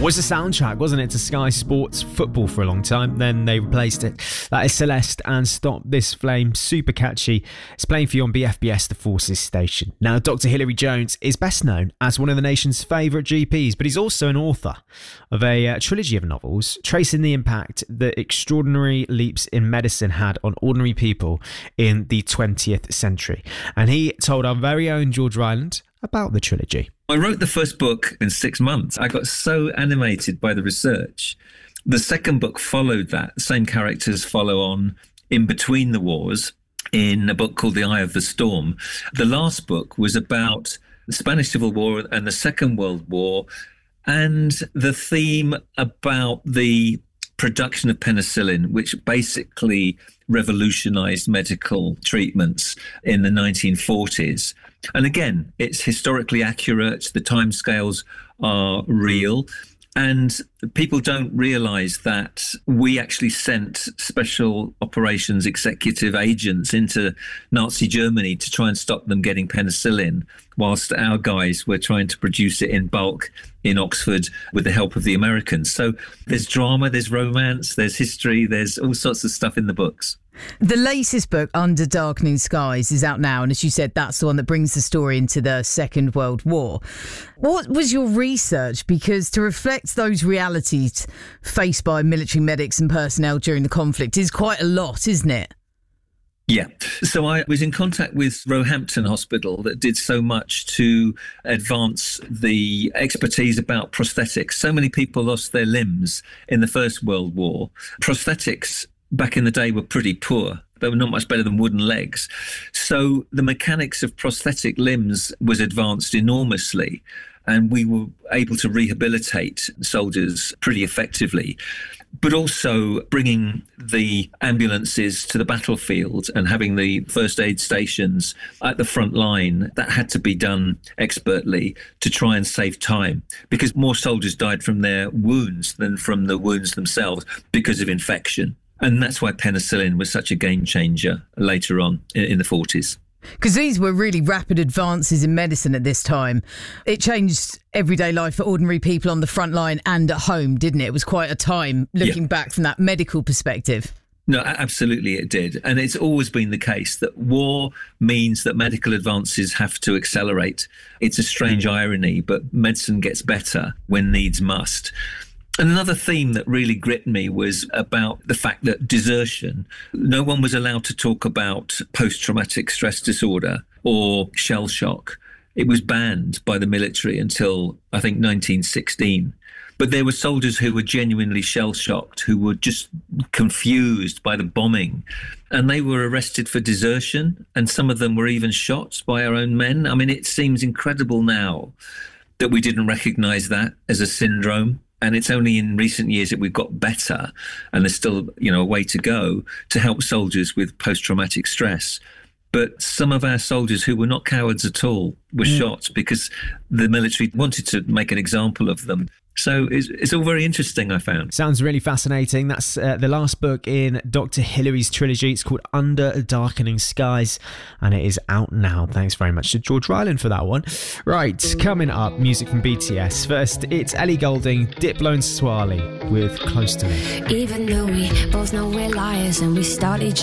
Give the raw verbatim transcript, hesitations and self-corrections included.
was the soundtrack, wasn't it, to Sky Sports football for a long time. Then they replaced it. That is Celeste and Stop This Flame. Super catchy. It's playing for you on B F B S, the Forces station. Now, Doctor Hilary Jones is best known as one of the nation's favourite G Ps, but he's also an author of a uh, trilogy of novels tracing the impact that extraordinary leaps in medicine had on ordinary people in the twentieth century. And he told our very own George Ryland about the trilogy. I wrote the first book in six months. I got so animated by the research. The second book followed that. The same characters follow on in between the wars in a book called The Eye of the Storm. The last book was about the Spanish Civil War and the Second World War, and the theme about the production of penicillin, which basically revolutionized medical treatments in the nineteen forties. And again, it's historically accurate. The timescales are real. And people don't realize that we actually sent special operations executive agents into Nazi Germany to try and stop them getting penicillin, whilst our guys were trying to produce it in bulk in Oxford with the help of the Americans. So there's drama, there's romance, there's history, there's all sorts of stuff in the books. The latest book, Under Darkening Skies, is out now. And as you said, that's the one that brings the story into the Second World War. What was your research? Because to reflect those realities faced by military medics and personnel during the conflict is quite a lot, isn't it? Yeah. So I was in contact with Roehampton Hospital that did so much to advance the expertise about prosthetics. So many people lost their limbs in the First World War. Prosthetics back in the day were pretty poor. They were not much better than wooden legs. So the mechanics of prosthetic limbs was advanced enormously, and we were able to rehabilitate soldiers pretty effectively. But also bringing the ambulances to the battlefield and having the first aid stations at the front line, that had to be done expertly to try and save time, because more soldiers died from their wounds than from the wounds themselves because of infection. And that's why penicillin was such a game changer later on in, in the forties. Because these were really rapid advances in medicine at this time. It changed everyday life for ordinary people on the front line and at home, didn't it? It was quite a time looking yeah. back from that medical perspective. No, absolutely it did. And it's always been the case that war means that medical advances have to accelerate. It's a strange irony, but medicine gets better when needs must. And another theme that really gripped me was about the fact that desertion, no one was allowed to talk about post-traumatic stress disorder or shell shock. It was banned by the military until, I think, nineteen sixteen. But there were soldiers who were genuinely shell-shocked, who were just confused by the bombing. And they were arrested for desertion, and some of them were even shot by our own men. I mean, it seems incredible now that we didn't recognise that as a syndrome. And it's only in recent years that we've got better, and there's still, you know, a way to go to help soldiers with post-traumatic stress. But some of our soldiers who were not cowards at all were mm. shot because the military wanted to make an example of them. So it's, it's all very interesting, I found. Sounds really fascinating. That's uh, the last book in Doctor Hilary's trilogy. It's called Under Darkening Skies, and it is out now. Thanks very much to George Ryland for that one. Right, coming up, music from B T S. First, it's Ellie Goulding, Diplo and Swali with Close to Me. Even though we both know we're liars and we start each